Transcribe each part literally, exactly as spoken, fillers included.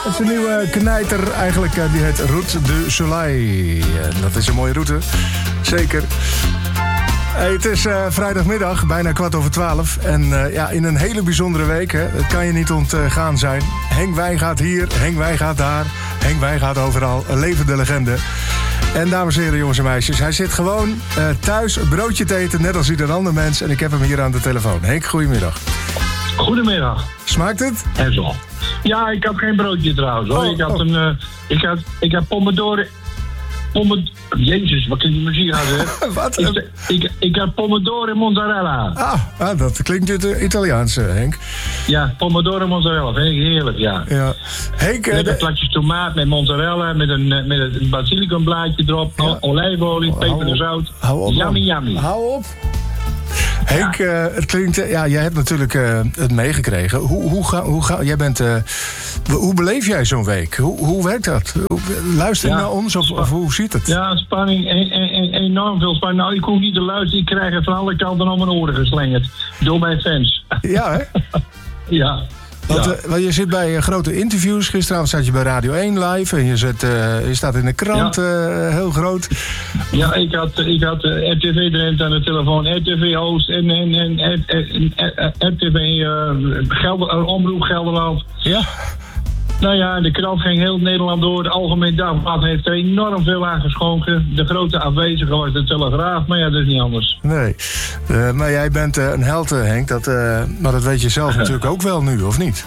Het is een nieuwe knijter eigenlijk, die heet Route du Soleil. En dat is een mooie route, zeker. Hey, het is uh, vrijdagmiddag, bijna kwart over twaalf. En uh, ja, in een hele bijzondere week, hè, dat kan je niet ontgaan zijn. Henk Wijngaard hier, Henk Wijngaard daar, Henk Wijngaard overal. Een levende legende. En dames en heren, jongens en meisjes, hij zit gewoon uh, thuis een broodje te eten, net als ieder ander mens. En ik heb hem hier aan de telefoon. Henk, goedemiddag. Goedemiddag. Smaakt het? En zo. Ja, ik had geen broodje trouwens hoor. Oh, ik had oh. een, uh, ik had, ik had pomodoro... Pomod... Jezus, wat klinkt die muziek uit, hè? Wat? Ik, ik, ik had pomodoro en mozzarella. Ah, ah, dat klinkt het Italiaans, Henk. Ja, pomodoro en mozzarella. Vind ik heerlijk, ja. Ja. Henk... Met de... een plakje tomaat met mozzarella, met een, met een basilicumblaadje erop, Ja. olijfolie, Oh, peper hou en op. zout. Hou op, Yummy, man. yummy. Hou op. Henk, uh, het klinkt... Uh, ja, jij hebt natuurlijk uh, het meegekregen. Hoe, hoe, ga, hoe, ga, jij bent, uh, hoe beleef jij zo'n week? Hoe, hoe werkt dat? Hoe, luister je Ja. naar ons of, of hoe ziet het? Ja, spanning, en, en, en, enorm veel spanning. Nou, ik hoef niet te luisteren, ik krijg het van alle kanten om mijn oren geslingerd. Door mijn fans. Ja, hè? Ja. Want, ja. uh, want je zit bij uh, grote interviews. Gisteravond zat je bij Radio één live. En je, zit, uh, je staat in de krant, Ja. uh, heel groot. Ja, ik had, ik had uh, R T V-drent aan de telefoon, R T V-host en, en, en, en, en, en R T V uh, Gelder, uh, Omroep Gelderland. Ja. Nou ja, de krant ging heel Nederland door. De Algemeen Dagblad heeft er enorm veel aan geschonken. De grote afwezige was de Telegraaf, maar ja, dat is niet anders. Nee. Uh, maar jij bent uh, een held, uh, Henk. Dat, uh, maar dat weet je zelf natuurlijk ook wel nu, of niet?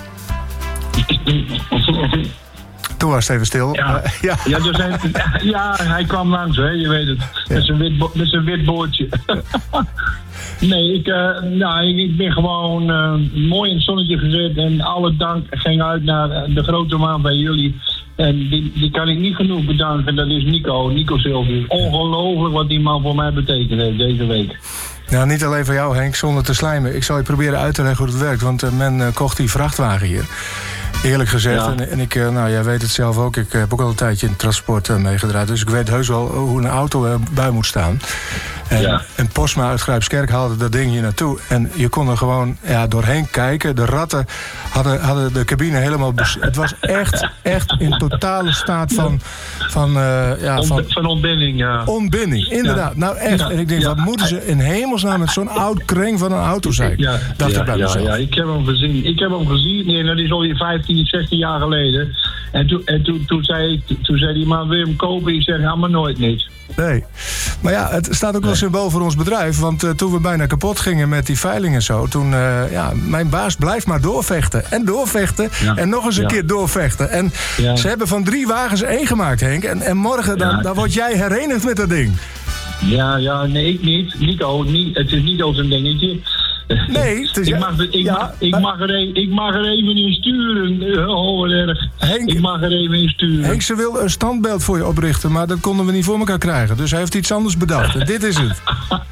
Toen was het even stil. Ja, Uh, ja. ja, er zijn, ja, hij kwam langs, hè, je weet het. Met zijn wit, bo- met zijn wit boordje. Nee, ik, uh, nou, ik, ik ben gewoon uh, mooi in het zonnetje gezet. En alle dank ging uit naar uh, de grote man bij jullie. En die, die kan ik niet genoeg bedanken. Dat is Nico, Nico Silvius. Ongelooflijk wat die man voor mij betekend heeft deze week. Nou, niet alleen voor jou, Henk, zonder te slijmen. Ik zal je proberen uit te leggen hoe het werkt. Want uh, men uh, kocht die vrachtwagen hier. Eerlijk gezegd. Ja. En, en ik, uh, nou, jij weet het zelf ook. Ik heb ook al een tijdje in het transport uh, meegedraaid. Dus ik weet heus wel hoe een auto er bij moet staan. En, Ja. en Postma uit Grijpskerk haalde dat ding hier naartoe. En je kon er gewoon ja, doorheen kijken. De ratten hadden, hadden de cabine helemaal... Bes- het was echt, echt in totale staat van... van, uh, ja, van Van, van ontbinding, ja. ontbinding, inderdaad. Ja. Nou echt. Ja. En ik denk, Ja. wat moeten ze in hemelsnaam met zo'n oud kring van een auto zijn? Ja, Dacht ja, ik bij ja, mezelf. ja, ik heb hem gezien. Ik heb hem gezien. Nee, dat is alweer vijftien, zestien jaar geleden. En toen, en toen, toen, zei, ik, toen zei die man, wil je hem kopen? Ik zeg, ja, maar nooit niet. Nee. Maar ja, het staat ook wel symbool voor ons bedrijf. Want uh, toen we bijna kapot gingen met die veiling en zo... toen, uh, ja, mijn baas blijft maar doorvechten. En doorvechten. Ja. En nog eens een Ja. keer doorvechten. En Ja. ze hebben van drie wagens één gemaakt, Henk. En, en morgen, dan, Ja. dan word jij herenigd met dat ding. Ja, ja, nee, ik niet. Nico, niet, het is niet als een dingetje. Nee, het is... Ik mag, er- ik, ja, mag, ik, mag er, e- ik mag er even in sturen. Oh, wat erg. Henk- Ik mag er even in sturen. Henk, ze wil een standbeeld voor je oprichten, maar dat konden we niet voor elkaar krijgen. Dus hij heeft iets anders bedacht. En dit is het.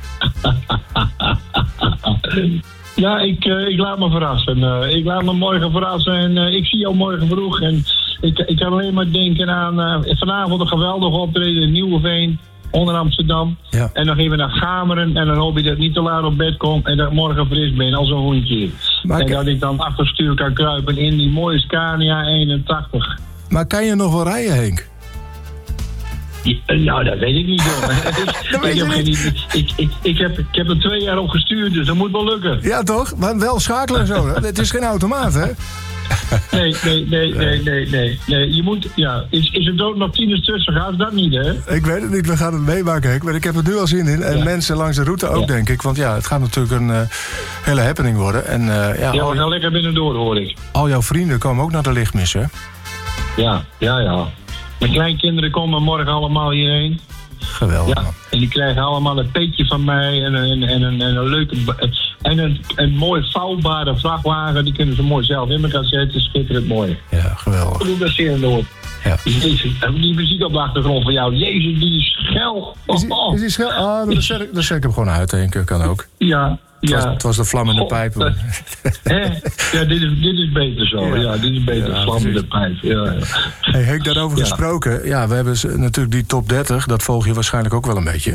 Ja, ik, uh, ik laat me verrassen. Uh, ik laat me morgen verrassen en uh, ik zie jou morgen vroeg. En ik, ik kan alleen maar denken aan uh, vanavond een geweldige optreden in Nieuweveen, onder Amsterdam. Ja. En dan gaan we naar Gameren en dan hoop ik dat ik niet te laat op bed kom en dat ik morgen fris ben als een hondje. Maar en ik- dat ik dan achter het stuur kan kruipen in die mooie Scania eenentachtig. Maar kan je nog wel rijden, Henk? Ja, nou, dat weet ik niet, jongen. Het is- Dat weet ik, je heb geen niet. idee. ik, ik, ik, heb, ik heb er twee jaar op gestuurd, dus dat moet wel lukken. Ja, toch? Maar wel schakelen en zo. Het is geen automaat, hè? Nee, nee, nee, nee, nee, nee. nee. Je moet, ja. Is, is er dood nog tieners tussen gaat? Dat niet, hè? Ik weet het niet, we gaan het meemaken, Henk. Maar ik heb er nu al zin in. En Ja. mensen langs de route ook, Ja. denk ik. Want ja, het gaat natuurlijk een uh, hele happening worden. En uh, ja, Ja, al, we gaan lekker binnendoor, hoor ik. al jouw vrienden komen ook naar de lichtmis, hè? Ja, ja, ja. Mijn kleinkinderen komen morgen allemaal hierheen. Geweldig, Ja. man. En die krijgen allemaal een peetje van mij en een, en een, en een leuke... En een, een mooi vouwbare vrachtwagen. Die kunnen ze mooi zelf in elkaar zetten. Schitterend mooi. Ja, geweldig. Ik doe dat zeer in de hoor. Ja. Jezus, die muziek op de achtergrond van jou. Jezus, die is schel. Is die, Oh, is die schel? Ah, dan zet, ik, dan zet ik hem gewoon uit, Henk. Kan ook. ja, Het was, ja. het was de vlammende God, pijp. eh, Hè? Ja, dit is, dit is beter zo. Ja. Ja, dit is beter. Ja, Vlammende precies. pijp. Ja, ja. Hey, Henk, daarover Ja. gesproken. Ja, we hebben z- natuurlijk die top dertig. Dat volg je waarschijnlijk ook wel een beetje.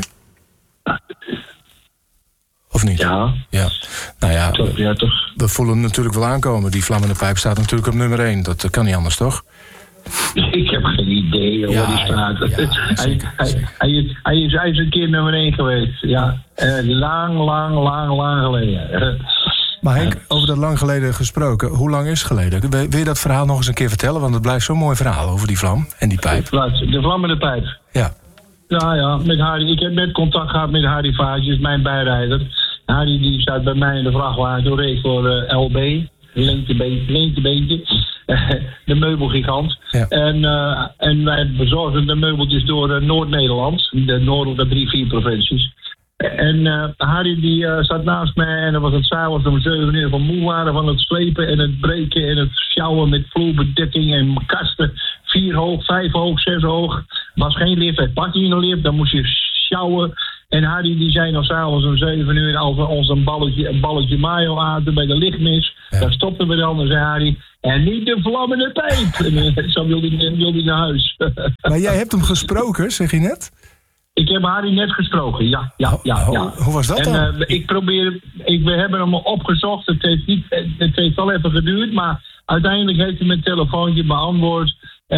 Of niet? Ja, Ja. Nou ja, top we, dertig. we voelen hem natuurlijk wel aankomen. Die vlammende pijp staat natuurlijk op nummer één. Dat eh, kan niet anders, toch? Ik heb geen idee ja, waar die staat. Ja, ja, hij, zeker, hij, zeker. Hij, is, hij, is, hij is een keer nummer één geweest. Ja, uh, lang, lang, lang, lang geleden. Maar Henk, over dat lang geleden gesproken, hoe lang is het geleden? Wil wil je dat verhaal nog eens een keer vertellen? Want het blijft zo'n mooi verhaal over die vlam en die pijp. De vlam en de pijp. Ja. Ja, ja, met Harry. Ik heb net contact gehad met Harry Vaatjes, mijn bijrijder. Harry die staat bij mij in de vrachtwagen, toen reed voor uh, L B. Leentjebeentje, de meubelgigant. Ja. En, uh, en wij bezorgen de meubeltjes door uh, Noord-Nederland, de noordelijke drie, vier provincies. En uh, Harry die uh, zat naast mij en dan was het s'avonds om zeven uur van moe waren van het slepen en het breken en het sjouwen met vloerbedekking en kasten. Vier hoog, vijf hoog, zes hoog. Was geen lift, hij pakte in een lift, dan moest je sjouwen. En Harry die zei nog s'avonds om zeven uur als we ons een balletje, een balletje mayo aten bij de lichtmis. Ja. Dan stopten we dan en zei Harry, en niet de vlammende pijp. En zo wilde hij, wilde hij naar huis. Maar jij hebt hem gesproken, zeg je net? Ik heb Harry net gesproken, ja. ja, ja, ja. Oh, hoe was dat dan? En uh, ik probeer, ik, we hebben hem opgezocht, het heeft, niet, het heeft wel even geduurd, maar uiteindelijk heeft hij mijn telefoontje beantwoord.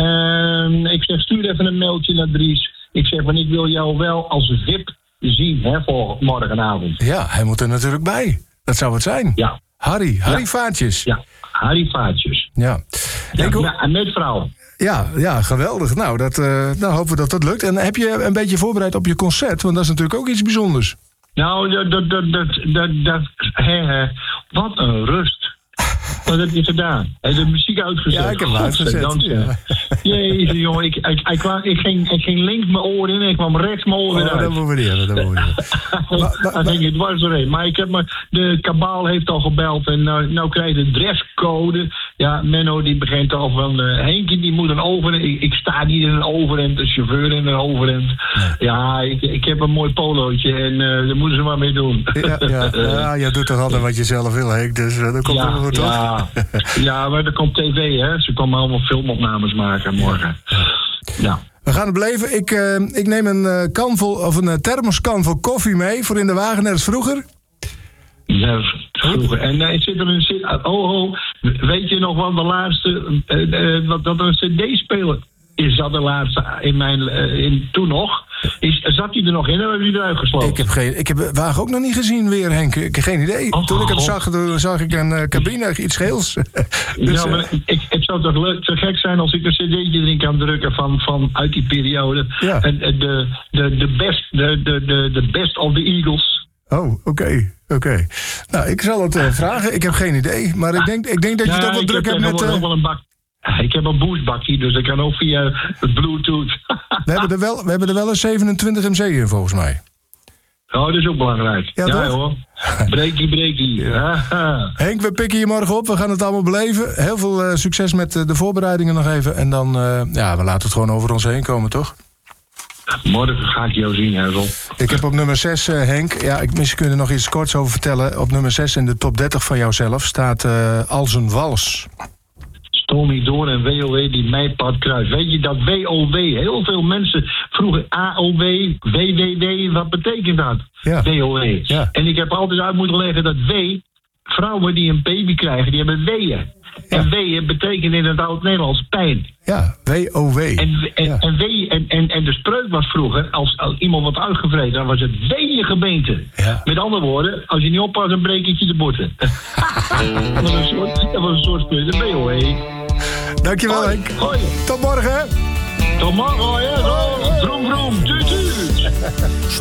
Uh, ik zeg, stuur even een mailtje naar Dries. Ik zeg, want ik wil jou wel als V I P zien, hè, voor morgenavond. Ja, hij moet er natuurlijk bij. Dat zou het zijn. Ja. Harry, Harry ja. Vaatjes. Ja, Harry Vaatjes. Ja. Ja, Denk, ja, met vrouw. Ja, ja, geweldig. Nou, dat, uh, nou, hopen we dat dat lukt. En heb je een beetje voorbereid op je concert? Want dat is natuurlijk ook iets bijzonders. Nou, dat, dat, dat, dat, dat, dat hè, hè. Wat een rust. Wat heb je gedaan? Heb je de muziek uitgezet? Ja, ik heb hem uitgezet. Ja. Jezus, jongen. Ik, ik, ik, kwam, ik, ging, ik ging links mijn oren in en ik kwam rechts mijn oren oh, uit. Dat moeten we niet hebben, dat moeten we niet. Dan ging het dwars doorheen. Maar ik heb me, de kabaal heeft al gebeld en nou, nou krijg je de dresscode. Ja, Menno die begint al van, uh, Henkie die moet een overhemd. Ik, ik sta niet in een overhemd, de chauffeur in een overhemd. Nee. Ja, ik, ik heb een mooi polootje en uh, daar moeten ze maar mee doen. Ja, ja, ja, jij doet toch altijd wat je zelf wil, Henk, dus uh, dat komt ja, helemaal goed, toch? Ja, ja, maar er komt tv, hè. Ze komen allemaal filmopnames maken morgen. Ja. We gaan het beleven. Ik, uh, ik neem een uh, kan vol, of een uh, thermoskan vol koffie mee voor in de wagen, net als vroeger. Ja, vroeger. En uh, zit er een oh, oh, weet je nog wat de laatste, uh, uh, wat dat een cd-speler is dat de laatste in mijn, uh, in, toen nog? Is, zat hij er nog in of heb je eruit gesloten? Ik heb, geen, ik heb de wagen ook nog niet gezien weer, Henk. Ik heb geen idee. Oh, toen ik hem zag, toen zag ik een uh, cabine, iets geels. Dus, ja, maar ik, het zou toch leuk, te gek zijn als ik een cd'tje erin kan drukken van, van uit die periode. Ja. En, en de, de, de, best, de, de, de, de best of the Eagles. Oh, oké, okay, oké. Okay. Nou, ik zal het uh, vragen. Ik heb geen idee. Maar ik denk, ik denk dat je ja, toch wel druk hebt met... Uh... wel een bak. Ik heb een boostbakje, dus dat kan ook via het Bluetooth. we, hebben er wel, we hebben er wel een zevenentwintig M C in, volgens mij. Oh, dat is ook belangrijk. Ja, ja hoor. Breekie, breekie. Ja. Henk, we pikken je morgen op. We gaan het allemaal beleven. Heel veel uh, succes met uh, de voorbereidingen nog even. En dan, uh, ja, we laten het gewoon over ons heen komen, toch? Morgen ga ik jou zien, Harold. Ik heb op nummer zes, uh, Henk... Ja, ik, misschien kun je er nog iets korts over vertellen. Op nummer zes in de top dertig van jouzelf staat uh, Als een Wals. Tommy Door en W O W die mijn pad kruist. Weet je dat W O W, heel veel mensen vroegen A O W, W W W, wat betekent dat? Ja. W O W. Ja. En ik heb altijd uit moeten leggen dat W, vrouwen die een baby krijgen, die hebben weeën. Ja. En weeën betekent in het oud-Nederlands pijn. Ja, W O W. En, en, ja. en, wee, en, en, en de spreuk was vroeger, als, als iemand wat uitgevreten, dan was het weeëngebeente. Ja. Met andere woorden, als je niet oppast, dan breek je de botten. dat, was een soort, dat was een soort spreuk, de W O W. Dankjewel, Henk. Hoi. Tot morgen. Tot morgen, ja. Vroom, vroom. Tuut, tuut.